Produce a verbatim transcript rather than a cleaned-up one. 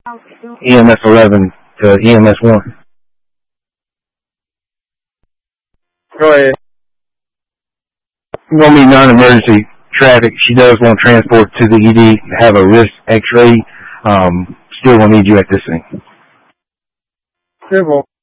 E M S eleven to E M S one. Go ahead. We're going to be non-emergency traffic. She does want transport to the E D to have a wrist x-ray. Um, still going to need you at this thing. Civil.